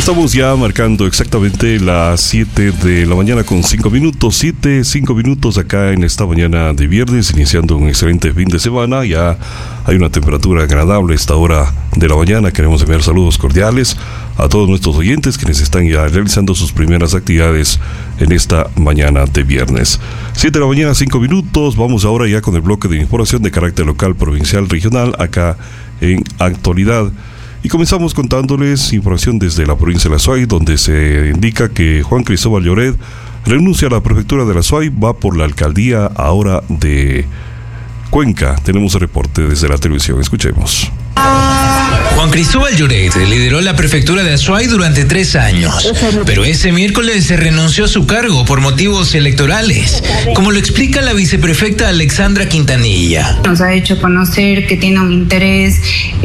Estamos ya marcando exactamente las 7 de la mañana con 5 minutos, 5 minutos acá en esta mañana de viernes, iniciando un excelente fin de semana. Ya hay una temperatura agradable a esta hora de la mañana. Queremos enviar saludos cordiales a todos nuestros oyentes quienes están ya realizando sus primeras actividades en esta mañana de viernes. 7 de la mañana, 5 minutos. Vamos ahora ya con el bloque de información de carácter local, provincial, regional, acá en Actualidad. Y comenzamos contándoles información desde la provincia de La Suay, donde se indica que Juan Cristóbal Lloret renuncia a la prefectura de La Suay, va por la alcaldía ahora de Cuenca. Tenemos el reporte desde la televisión, escuchemos. Juan Cristóbal Lloret lideró la prefectura de Azuay durante 3 años, pero ese miércoles se renunció a su cargo por motivos electorales, como lo explica la viceprefecta Alexandra Quintanilla. Nos ha hecho conocer que tiene un interés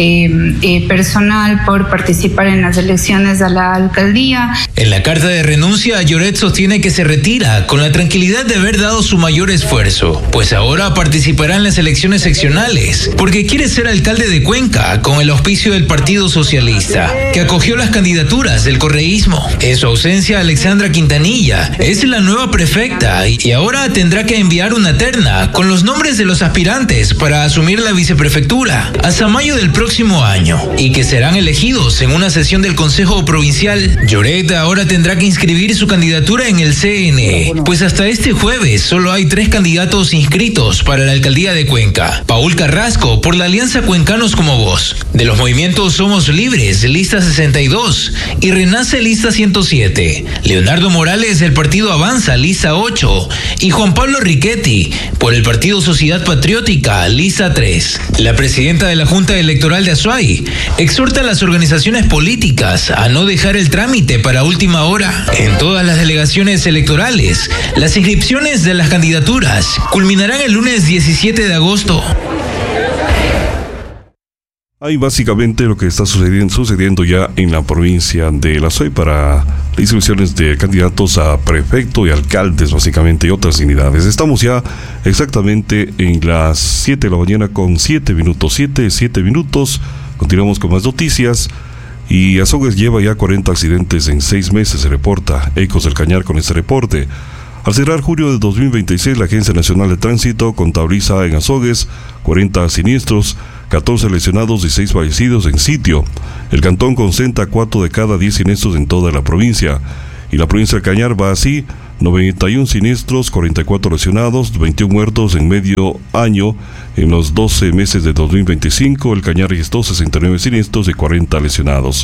personal por participar en las elecciones a la alcaldía. En la carta de renuncia, Lloret sostiene que se retira con la tranquilidad de haber dado su mayor esfuerzo, pues ahora participará en las elecciones seccionales, porque quiere ser alcalde de Cuenca con el auspicio del Partido Socialista, que acogió las candidaturas del correísmo. En su ausencia, Alexandra Quintanilla es la nueva prefecta y ahora tendrá que enviar una terna con los nombres de los aspirantes para asumir la viceprefectura hasta mayo del próximo año, y que serán elegidos en una sesión del Consejo Provincial. Lloret ahora tendrá que inscribir su candidatura en el CNE, pues hasta este jueves solo hay 3 candidatos inscritos para la alcaldía de Cuenca. Paul Carrasco, por la Alianza Cuencanos como Voz, de los movimientos Somos Libres, lista 62, y Renace, lista 107. Leonardo Morales, del partido Avanza, lista 8, y Juan Pablo Riquetti, por el partido Sociedad Patriótica, lista 3. La presidenta de la Junta Electoral de Azuay exhorta a las organizaciones políticas a no dejar el trámite para última hora. En todas las delegaciones electorales, las inscripciones de las candidaturas culminarán el lunes 17 de agosto. Hay básicamente lo que está sucediendo ya en la provincia de La Suay para las inscripciones de candidatos a prefecto y alcaldes, básicamente, y otras dignidades. Estamos ya exactamente en las 7 de la mañana con 7 minutos. 7 minutos. Continuamos con más noticias. Y Azogues lleva ya 40 accidentes en 6 meses, se reporta Ecos del Cañar con este reporte. Al cerrar julio de 2026, la Agencia Nacional de Tránsito contabiliza en Azogues 40 siniestros, 14 lesionados y 6 fallecidos en sitio. El cantón concentra 4 de cada 10 siniestros en toda la provincia. Y la provincia del Cañar va así: 91 siniestros, 44 lesionados, 21 muertos en medio año. En los 12 meses de 2025, el Cañar registró 69 siniestros y 40 lesionados.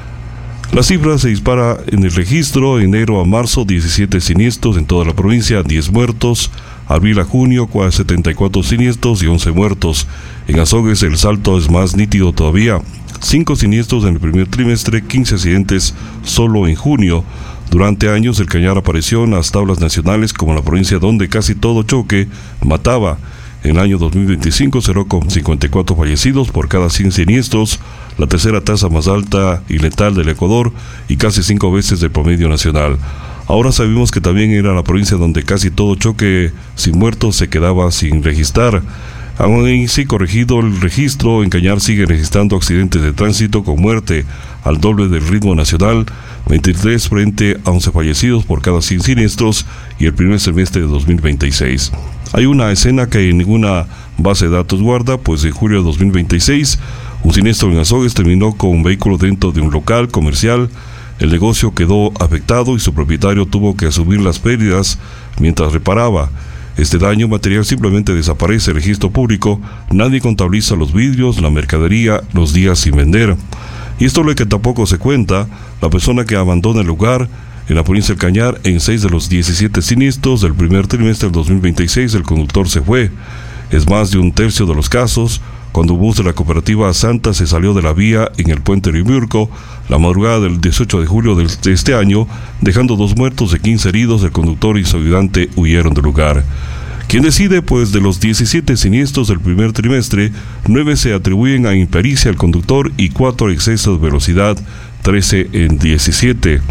La cifra se dispara en el registro: enero a marzo, 17 siniestros en toda la provincia, 10 muertos. Abril a junio, 74 siniestros y 11 muertos. En Azogues el salto es más nítido todavía: 5 siniestros en el primer trimestre, 15 accidentes solo en junio. Durante años el Cañar apareció en las tablas nacionales como la provincia donde casi todo choque mataba. En el año 2025 cerró con 54 fallecidos por cada 100 siniestros, la tercera tasa más alta y letal del Ecuador y casi 5 veces del promedio nacional. Ahora sabemos que también era la provincia donde casi todo choque sin muertos se quedaba sin registrar. Aún así, corregido el registro, en Cañar sigue registrando accidentes de tránsito con muerte al doble del ritmo nacional, 23 frente a 11 fallecidos por cada 100 siniestros y el primer semestre de 2026. Hay una escena que ninguna base de datos guarda, pues en julio de 2026, un siniestro en Azogues terminó con un vehículo dentro de un local comercial. El negocio quedó afectado y su propietario tuvo que asumir las pérdidas mientras reparaba. Este daño material simplemente desaparece del registro público, nadie contabiliza los vidrios, la mercadería, los días sin vender. Y esto es lo que tampoco se cuenta: la persona que abandona el lugar. En la provincia del Cañar, en 6 de los 17 siniestros del primer trimestre del 2026, el conductor se fue. Es más de un tercio de los casos. Cuando un bus de la cooperativa Santa se salió de la vía en el puente Riumurco, la madrugada del 18 de julio de este año, dejando 2 muertos y 15 heridos, el conductor y su ayudante huyeron del lugar. ¿Quién decide? Pues de los 17 siniestros del primer trimestre, 9 se atribuyen a impericia al conductor y 4 a exceso de velocidad, 13 en 17.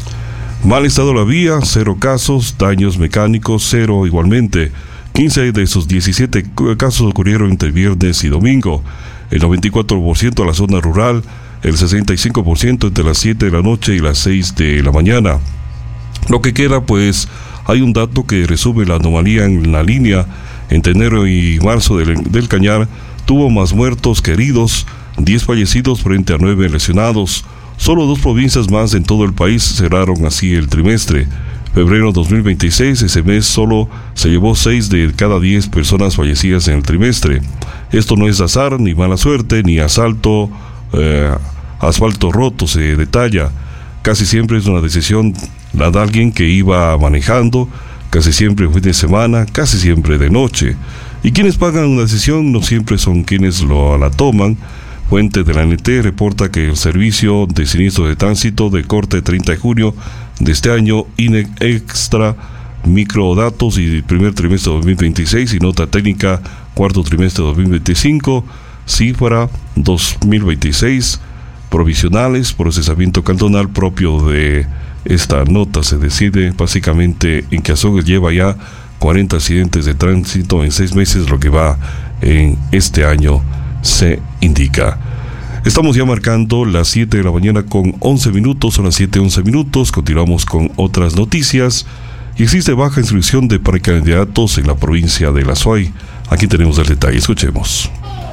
Mal estado de la vía, 0 casos. Daños mecánicos, 0 igualmente. 15 de esos 17 casos ocurrieron entre viernes y domingo. El 94% de la zona rural, el 65% entre las 7 de la noche y las 6 de la mañana. Lo que queda, pues, hay un dato que resume la anomalía en la línea. Entre enero y marzo del Cañar tuvo más muertos que heridos, 10 fallecidos frente a 9 lesionados. Solo 2 provincias más en todo el país cerraron así el trimestre. Febrero 2026, ese mes solo se llevó 6 de cada 10 personas fallecidas en el trimestre. Esto no es azar, ni mala suerte, ni asfalto roto, se detalla. Casi siempre es una decisión la de alguien que iba manejando, casi siempre fin de semana, casi siempre de noche. Y quienes pagan una decisión no siempre son quienes la toman. Fuente de la ANT reporta que el Servicio de Siniestro de Tránsito de corte 30 de junio de este año, INE Extra, microdatos y primer trimestre de 2026 y nota técnica cuarto trimestre de 2025, cifra 2026, provisionales, procesamiento cantonal propio de esta nota. Se decide básicamente en que Azogues lleva ya 40 accidentes de tránsito en 6 meses, lo que va en este año, se indica. Estamos ya marcando las 7 de la mañana con 11 minutos, son las 7:11. Continuamos con otras noticias. Y existe baja inscripción de precandidatos en la provincia de La Suay. Aquí tenemos el detalle, escuchemos.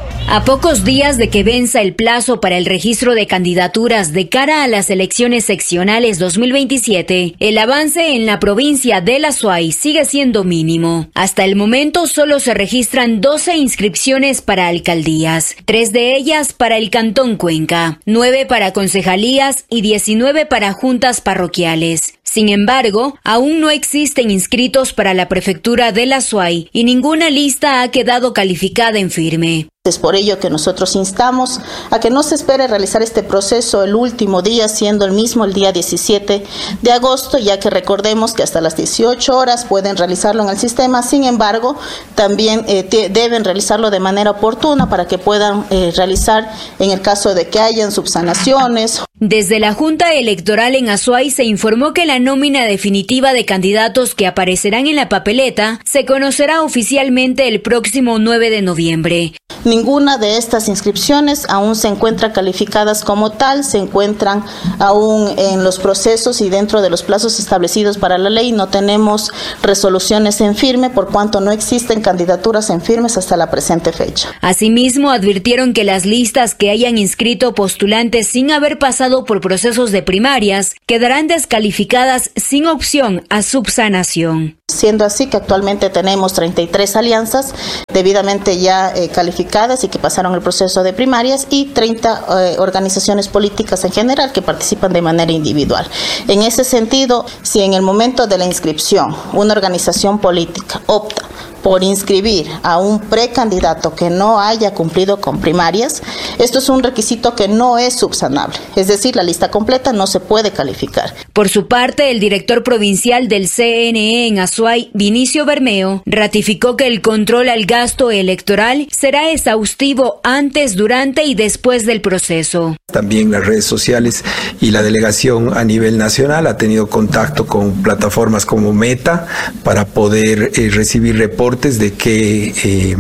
A pocos días de que venza el plazo para el registro de candidaturas de cara a las elecciones seccionales 2027, el avance en la provincia de La Suay sigue siendo mínimo. Hasta el momento solo se registran 12 inscripciones para alcaldías, 3 de ellas para el Cantón Cuenca, 9 para concejalías y 19 para juntas parroquiales. Sin embargo, aún no existen inscritos para la prefectura de La Suay y ninguna lista ha quedado calificada en firme. Es por ello que nosotros instamos a que no se espere realizar este proceso el último día, siendo el mismo el día 17 de agosto, ya que recordemos que hasta las 18 horas pueden realizarlo en el sistema. Sin embargo, también deben realizarlo de manera oportuna para que puedan realizar en el caso de que hayan subsanaciones. Desde la Junta Electoral en Azuay se informó que la nómina definitiva de candidatos que aparecerán en la papeleta se conocerá oficialmente el próximo 9 de noviembre. Ninguna de estas inscripciones aún se encuentra calificadas como tal, se encuentran aún en los procesos y dentro de los plazos establecidos para la ley. No tenemos resoluciones en firme, por cuanto no existen candidaturas en firmes hasta la presente fecha. Asimismo, advirtieron que las listas que hayan inscrito postulantes sin haber pasado por procesos de primarias quedarán descalificadas sin opción a subsanación. Siendo así que actualmente tenemos 33 alianzas debidamente ya calificadas y que pasaron el proceso de primarias y 30 organizaciones políticas en general que participan de manera individual. En ese sentido, si en el momento de la inscripción una organización política opta por inscribir a un precandidato que no haya cumplido con primarias, esto es un requisito que no es subsanable, es decir, la lista completa no se puede calificar. Por su parte, el director provincial del CNE en Azuay, Vinicio Bermeo, ratificó que el control al gasto electoral será exhaustivo antes, durante y después del proceso. También las redes sociales y la delegación a nivel nacional ha tenido contacto con plataformas como Meta para poder recibir reportes de qué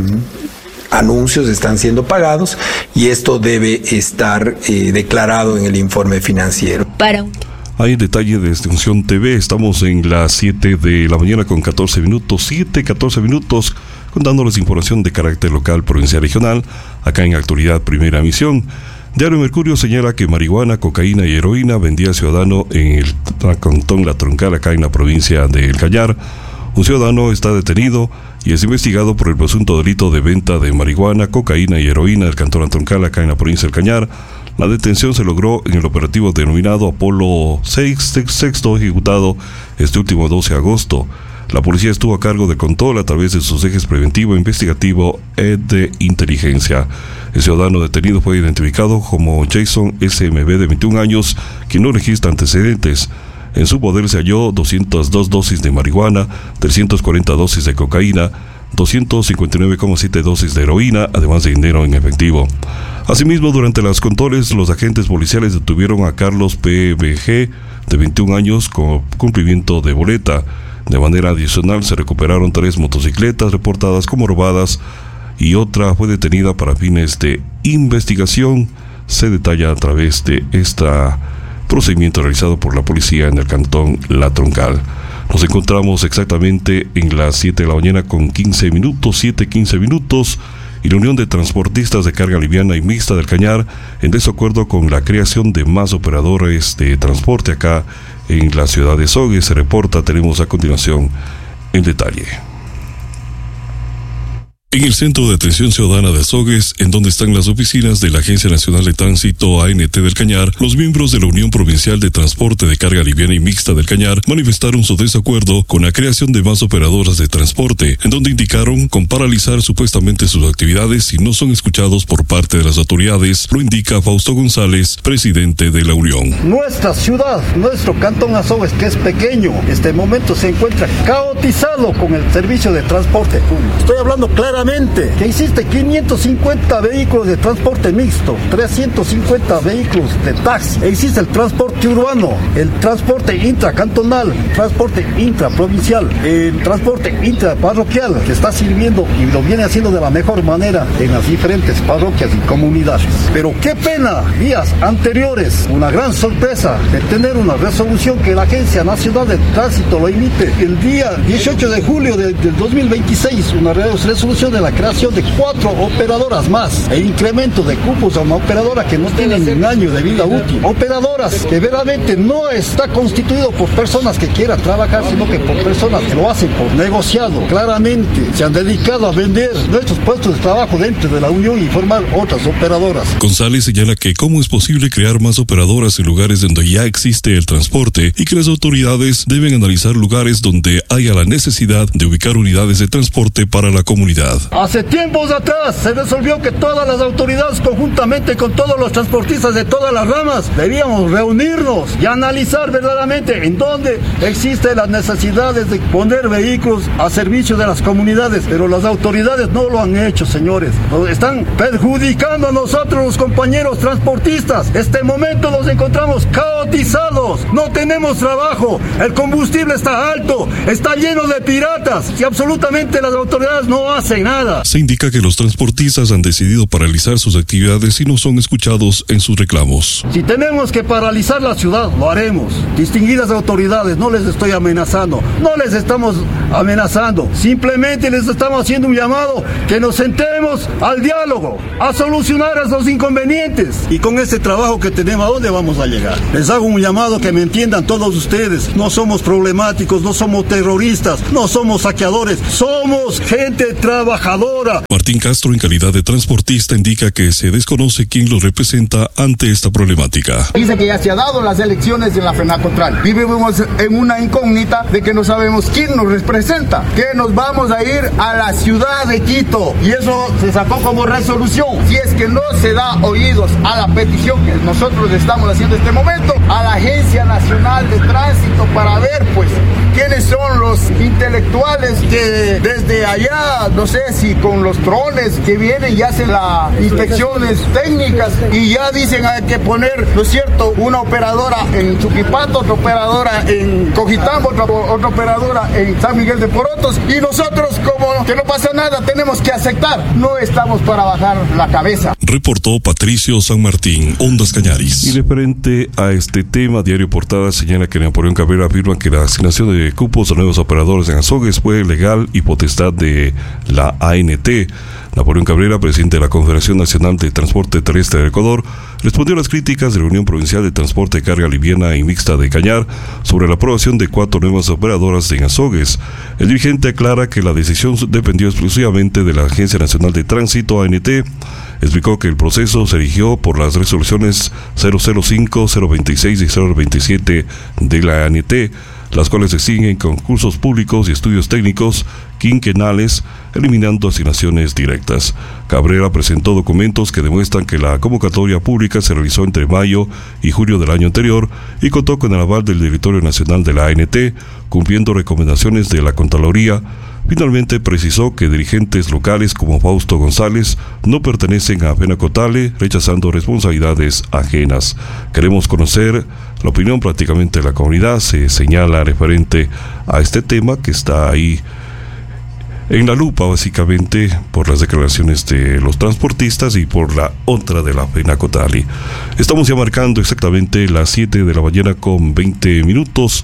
anuncios están siendo pagados y esto debe estar declarado en el informe financiero. Hay detalle de Extensión TV, estamos en las 7 de la mañana con 14 minutos, 7:14 minutos, contándoles información de carácter local, provincial, regional, acá en Actualidad Primera Emisión. Diario Mercurio señala que marihuana, cocaína y heroína vendía ciudadano en el cantón La Troncal, acá en la provincia de El Cañar. Un ciudadano está detenido y es investigado por el presunto delito de venta de marihuana, cocaína y heroína del cantón La Troncal, acá en la provincia del Cañar. La detención se logró en el operativo denominado Apolo 6, ejecutado este último 12 de agosto. La policía estuvo a cargo del control a través de sus ejes preventivo, investigativo y de inteligencia. El ciudadano detenido fue identificado como Jason SMB, de 21 años, quien no registra antecedentes. En su poder se halló 202 dosis de marihuana, 340 dosis de cocaína, 259,7 dosis de heroína, además de dinero en efectivo. Asimismo, durante los controles, los agentes policiales detuvieron a Carlos PBG, de 21 años, con cumplimiento de boleta. De manera adicional, se recuperaron 3 motocicletas reportadas como robadas y otra fue detenida para fines de investigación. se detalla a través de este procedimiento realizado por la policía en el cantón La Troncal. Nos encontramos exactamente en las 7 de la mañana con 7:15 minutos, y la Unión de Transportistas de Carga Liviana y Mixta del Cañar, en desacuerdo con la creación de más operadores de transporte acá en la ciudad de Azogues, se reporta. Tenemos a continuación el detalle. En el Centro de Atención Ciudadana de Azogues, en donde están las oficinas de la Agencia Nacional de Tránsito ANT del Cañar, los miembros de la Unión Provincial de Transporte de Carga Liviana y Mixta del Cañar manifestaron su desacuerdo con la creación de más operadoras de transporte, en donde indicaron con paralizar supuestamente sus actividades si no son escuchados por parte de las autoridades, lo indica Fausto González, presidente de la Unión. Nuestra ciudad, nuestro cantón Azogues, que es pequeño, en este momento se encuentra caotizado con el servicio de transporte público. Estoy hablando claramente que existe 550 vehículos de transporte mixto, 350 vehículos de taxi, existe el transporte urbano, el transporte intracantonal, el transporte intraprovincial, el transporte intraparroquial, que está sirviendo y lo viene haciendo de la mejor manera en las diferentes parroquias y comunidades. Pero qué pena, días anteriores, una gran sorpresa de tener una resolución que la Agencia Nacional de Tránsito lo emite el día 18 de julio del 2026, una resolución de la creación de 4 operadoras más e incremento de cupos a una operadora que no tiene ni un año de vida útil. Operadoras que verdaderamente no está constituido por personas que quieran trabajar, sino que por personas que lo hacen por negociado. Claramente se han dedicado a vender nuestros puestos de trabajo dentro de la Unión y formar otras operadoras. González señala que cómo es posible crear más operadoras en lugares donde ya existe el transporte y que las autoridades deben analizar lugares donde haya la necesidad de ubicar unidades de transporte para la comunidad. Hace tiempos atrás se resolvió que todas las autoridades, conjuntamente con todos los transportistas de todas las ramas, debíamos reunirnos y analizar verdaderamente en dónde existen las necesidades de poner vehículos a servicio de las comunidades, pero las autoridades no lo han hecho, señores. Nos están perjudicando a nosotros, los compañeros transportistas. Este momento nos encontramos caotizados, no tenemos trabajo, el combustible está alto, está lleno de piratas y absolutamente las autoridades no hacen nada. Se indica que los transportistas han decidido paralizar sus actividades y no son escuchados en sus reclamos. Si tenemos que paralizar la ciudad, lo haremos. Distinguidas autoridades, no les estoy amenazando, no les estamos amenazando, simplemente les estamos haciendo un llamado que nos sentemos al diálogo, a solucionar esos inconvenientes. Y con este trabajo que tenemos, ¿a dónde vamos a llegar? Les hago un llamado que me entiendan todos ustedes. No somos problemáticos, no somos terroristas, no somos saqueadores, somos gente trabajadora. Martín Castro, en calidad de transportista, indica que se desconoce quién los representa ante esta problemática. Dice que ya se ha dado las elecciones en la FENACONTRAL. Vivimos en una incógnita de que no sabemos quién nos representa, que nos vamos a ir a la ciudad de Quito. Y eso se sacó como resolución. Si es que no se da oídos a la petición que nosotros estamos haciendo en este momento, a la Agencia Nacional de Tránsito para ver, pues, quiénes son los intelectuales que desde allá, no sé si con los drones que vienen y hacen las inspecciones técnicas y ya dicen hay que poner, ¿no es cierto?, una operadora en Chuquipato, otra operadora en Cojitambo, otra operadora en San Miguel de Porotos, y nosotros, como que no pasa nada, tenemos que aceptar. No estamos para bajar la cabeza. Reportó Patricio San Martín, Ondas Cañaris. Y referente a este tema, Diario Portada señala que Napoleón Cabrera afirma que la asignación de cupos a nuevos operadores en Azogues fue legal y potestad de la ANT. Napoleón Cabrera, presidente de la Confederación Nacional de Transporte Terrestre del Ecuador, respondió a las críticas de la Unión Provincial de Transporte de Carga Liviana y Mixta de Cañar sobre la aprobación de 4 nuevas operadoras en Azogues. El dirigente aclara que la decisión dependió exclusivamente de la Agencia Nacional de Tránsito, ANT. Explicó que el proceso se rigió por las resoluciones 005, 026 y 027 de la ANT, las cuales exigen concursos públicos y estudios técnicos quinquenales, eliminando asignaciones directas. Cabrera presentó documentos que demuestran que la convocatoria pública se realizó entre mayo y julio del año anterior y contó con el aval del Directorio Nacional de la ANT, cumpliendo recomendaciones de la Contraloría. Finalmente precisó que dirigentes locales como Fausto González no pertenecen a FENACONTRAL, rechazando responsabilidades ajenas. Queremos conocer la opinión prácticamente de la comunidad, se señala referente a este tema que está ahí en la lupa, básicamente, por las declaraciones de los transportistas y por la otra de la FENACOTALI. Estamos ya marcando exactamente las 7 de la mañana con 20 minutos.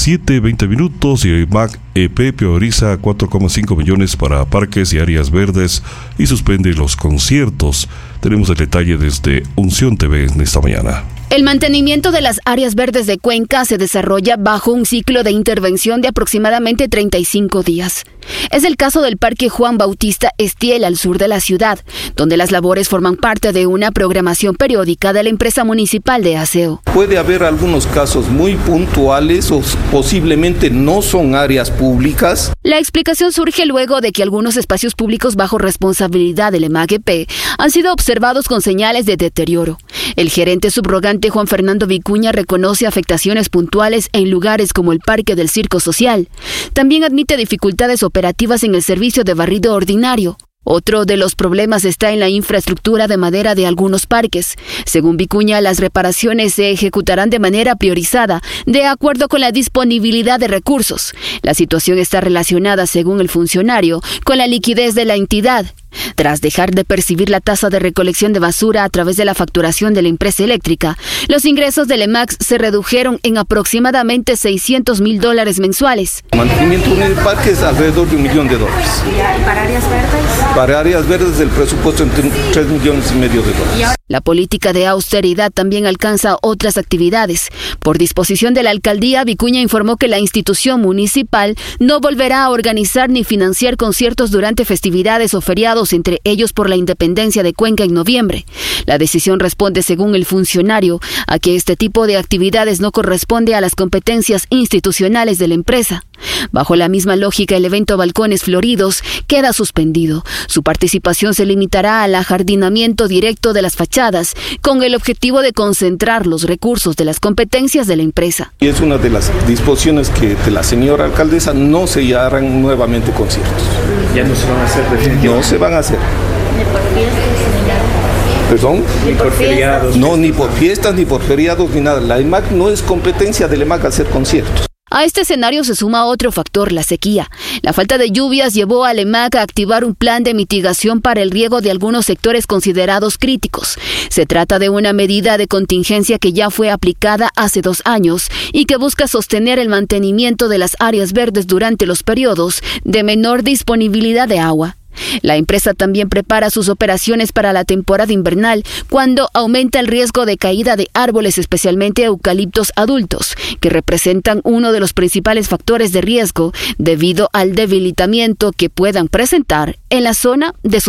7:20 minutos y el MAC-EP prioriza 4,5 millones para parques y áreas verdes y suspende los conciertos. Tenemos el detalle desde Unción TV en esta mañana. El mantenimiento de las áreas verdes de Cuenca se desarrolla bajo un ciclo de intervención de aproximadamente 35 días. Es el caso del Parque Juan Bautista Estiel al sur de la ciudad, donde las labores forman parte de una programación periódica de la empresa municipal de aseo. Puede haber algunos casos muy puntuales o posiblemente no son áreas públicas. La explicación surge luego de que algunos espacios públicos bajo responsabilidad del MAG-EP han sido observados con señales de deterioro. El gerente subrogante Juan Fernando Vicuña reconoce afectaciones puntuales en lugares como el Parque del Circo Social. También admite dificultades operativas en el servicio de barrido ordinario. Otro de los problemas está en la infraestructura de madera de algunos parques. Según Vicuña, las reparaciones se ejecutarán de manera priorizada, de acuerdo con la disponibilidad de recursos. La situación está relacionada, según el funcionario, con la liquidez de la entidad. Tras dejar de percibir la tasa de recolección de basura a través de la facturación de la empresa eléctrica, los ingresos del EMAX se redujeron en aproximadamente $600,000 mensuales. El mantenimiento del parque es alrededor de $1 millón. ¿Y para áreas verdes? Para áreas verdes el presupuesto entre $3,5 millones. La política de austeridad también alcanza otras actividades. Por disposición de la alcaldía, Vicuña informó que la institución municipal no volverá a organizar ni financiar conciertos durante festividades o feriados, entre ellos por la independencia de Cuenca en noviembre. La decisión responde, según el funcionario, a que este tipo de actividades no corresponde a las competencias institucionales de la empresa. Bajo la misma lógica, el evento Balcones Floridos queda suspendido. Su participación se limitará al ajardinamiento directo de las fachadas, con el objetivo de concentrar los recursos de las competencias de la empresa. Y es una de las disposiciones que de la señora alcaldesa no se harán nuevamente conciertos. Ya no se van a hacer definitivamente. No se van a hacer. ¿Ni por fiestas ni nada? ¿Perdón? Ni por feriados. No, ni por fiestas, ni por feriados, ni nada. La EMAC no es competencia del EMAC hacer conciertos. A este escenario se suma otro factor, la sequía. La falta de lluvias llevó al EMAC a activar un plan de mitigación para el riego de algunos sectores considerados críticos. Se trata de una medida de contingencia que ya fue aplicada hace 2 años y que busca sostener el mantenimiento de las áreas verdes durante los periodos de menor disponibilidad de agua. La empresa también prepara sus operaciones para la temporada invernal, cuando aumenta el riesgo de caída de árboles, especialmente eucaliptos adultos, que representan uno de los principales factores de riesgo debido al debilitamiento que puedan presentar en la zona de sus